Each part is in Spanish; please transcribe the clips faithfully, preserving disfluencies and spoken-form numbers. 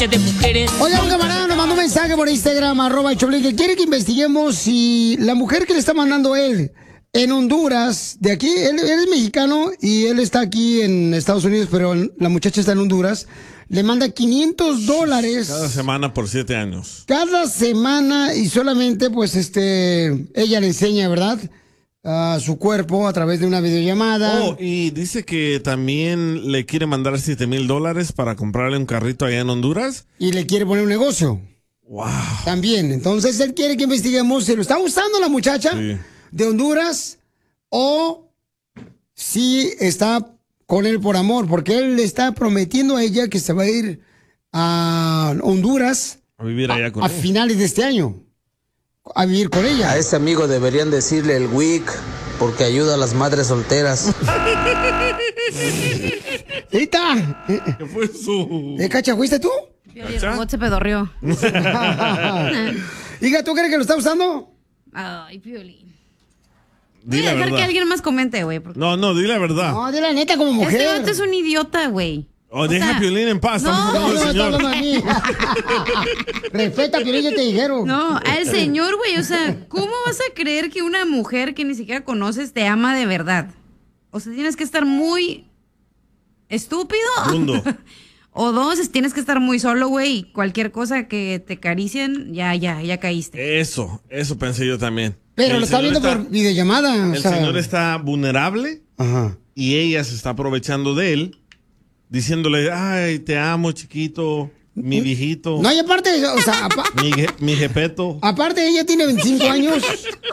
de mujeres. Oye, un camarada nos mandó un mensaje por Instagram, arroba el Choplin, que quiere que investiguemos si la mujer que le está mandando él en Honduras, de aquí, él, él es mexicano y él está aquí en Estados Unidos, pero la muchacha está en Honduras, le manda quinientos dólares. Cada semana por siete años. Cada semana y solamente, pues, este, ella le enseña, ¿verdad?, a su cuerpo a través de una videollamada. Oh, y dice que también le quiere mandar siete mil dólares para comprarle un carrito allá en Honduras. Y le quiere poner un negocio. Wow. También. Entonces él quiere que investiguemos si lo está usando la muchacha sí. de Honduras o si está con él por amor, porque él le está prometiendo a ella que se va a ir a Honduras a vivir allá con a, a él. finales de este año. A vivir con ella. A ese amigo deberían decirle el W I C porque ayuda a las madres solteras. ¡Ita! ¿Qué fue eso? ¿Eh, Cacha, fuiste tú? ¿Cómo se pedorrió? Hija, ¿tú crees que lo está usando? Ay, Piolín. Di Voy a la dejar verdad. que alguien más comente, güey. Porque... No, no, di la verdad. No, di la neta como mujer. Este vato es un idiota, güey. Oh, deja sea, a Piolín en paz. no, Estamos hablando No, del no, señor. no, a mí. Respeta, Piolín, yo te dijeron. No, al señor, güey, o sea, ¿cómo vas a creer que una mujer que ni siquiera conoces te ama de verdad? O sea, tienes que estar muy estúpido. Mundo. O dos, tienes que estar muy solo, güey, y cualquier cosa que te acaricien, ya, ya, ya caíste. Eso, eso pensé yo también. Pero El lo está señor viendo por videollamada. O El sea. señor está vulnerable. Ajá. Y ella se está aprovechando de él, diciéndole, ay, te amo, chiquito, mi viejito. No, y aparte, o sea, apa mi, mi jepeto. Aparte, ella tiene veinticinco años.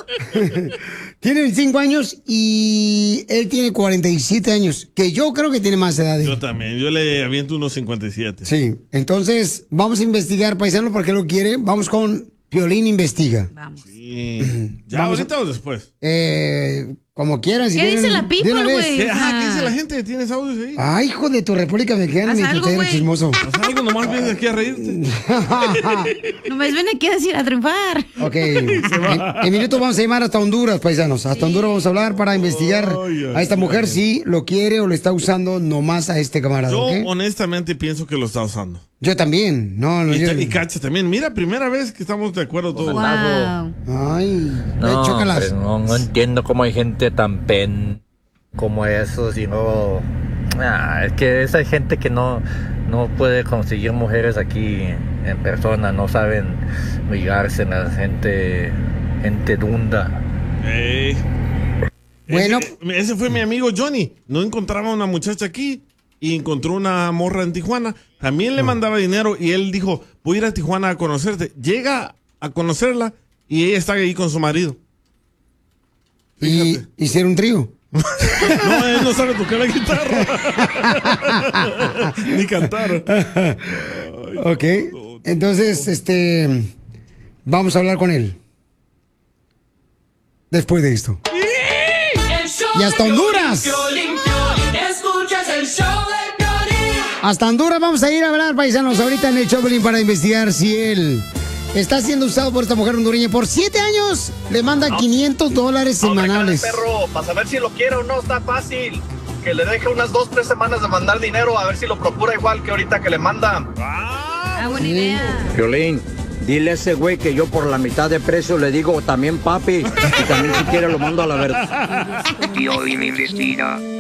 Tiene veinticinco años y él tiene cuarenta y siete años, que yo creo que tiene más edad. Yo también, yo le aviento unos cincuenta y siete. Sí, entonces vamos a investigar, paisano, porque lo quiere. Vamos con Piolín Investiga. Vamos. Sí. ¿Ya Vamos ahorita o después? Eh, como quieran. Si ¿Qué quieren, dice la de people, una vez. güey? ¿Qué, ajá, ¿qué Ah. dice la gente? ¿Tienes audios ahí? Ay, hijo de tu República Mexicana, Haz mi algo, tutero güey. chismoso. Haz algo, nomás vienes aquí a reírte. No me ven aquí a decir a triunfar. Ok, en, en minutos vamos a llamar hasta Honduras, paisanos. Hasta Honduras vamos a hablar para investigar Ay, ay, a esta mujer ay. si lo quiere o lo está usando nomás a este camarada. Yo ¿ok? honestamente pienso que lo está usando. Yo también. No, no, Y, yo... y Cacha también. Mira, primera vez que estamos de acuerdo todos. Wow. Ay, No, eh, chócalas. pues, no, no entiendo cómo hay gente tan pen como eso, si no... Ah, es que esa gente que no, no puede conseguir mujeres aquí en persona, no saben ligarse en la gente, gente dunda. Ey. Bueno. Ese, ese fue mi amigo Johnny. No encontraba una muchacha aquí y encontró una morra en Tijuana. También le mandaba dinero y él dijo, voy a ir a Tijuana a conocerte. Llega a conocerla y ella está ahí con su marido. Y hicieron un trío. No, él no sabe tocar la guitarra. Ni cantar. Ay, Ok, entonces, este, vamos a hablar con él. Después de esto. Y hasta Honduras. Escuchas el show de Piolín. Hasta Honduras vamos a ir a hablar, paisanos, ahorita en el Choplin para investigar si él está siendo usado por esta mujer hondureña. Por siete años le manda quinientos dólares semanales. Perro, para saber si lo quiere o no, está fácil. Que le deje unas dos, tres semanas de mandar dinero, a ver si lo procura igual que ahorita que le manda. Ah, buena idea. Piolín, dile a ese güey que yo por la mitad de precio le digo también papi. Y también si quiere lo mando a la verdad. Piolín investiga.